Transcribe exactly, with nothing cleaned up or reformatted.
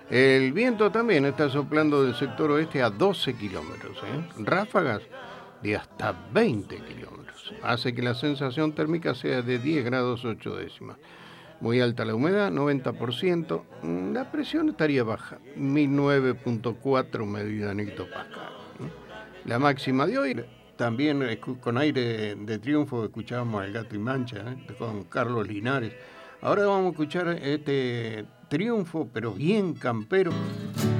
El viento también está soplando del sector oeste a doce kilómetros, ¿eh? Ráfagas de hasta veinte kilómetros. Hace que la sensación térmica sea de diez grados ocho décimas. Muy alta la humedad, noventa por ciento. La presión estaría baja, mil nueve punto cuatro medida en hectopascal. La máxima de hoy, también con aire de triunfo, escuchábamos El Gato y Mancha, ¿eh? Con Carlos Linares. Ahora vamos a escuchar este triunfo, pero bien campero.